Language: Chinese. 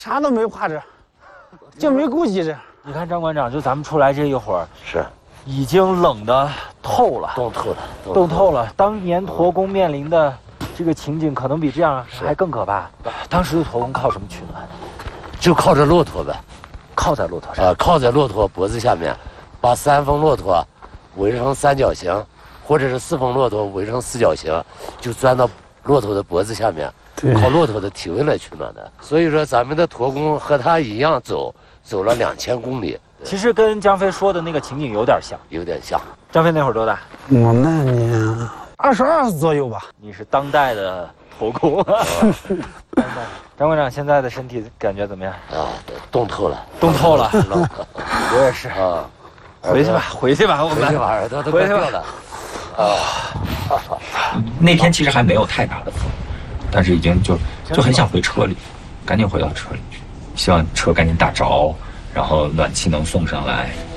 啥都没怕着，就没顾忌着。 你看张馆长，就咱们出来这一会儿， 是已经冷得透了，冻透了。当年驼宫面临的这个情景，可能比这样还更可怕。当时的驼宫靠什么取暖？ 就靠着骆驼呗， 靠在骆驼上。 靠在骆驼脖子下面，把3峰骆驼围成三角形，或者是4峰骆驼围成四角形，就钻到骆驼的脖子下面，靠骆驼的体温来取暖的。所以说，咱们的驼宫和他一样走了2000公里。 其实跟江飞说的那个情景有点像，张飞那会儿多大？ 我那年22左右吧。 你是当代的驼宫。张馆长现在的身体感觉怎么样？ 冻透了。 我也是啊。回去吧，我们耳朵都快掉了。 那天其实还没有太大的风，但是已经就很想回车里，赶紧回到车里去，希望车赶紧打着，然后暖气能送上来。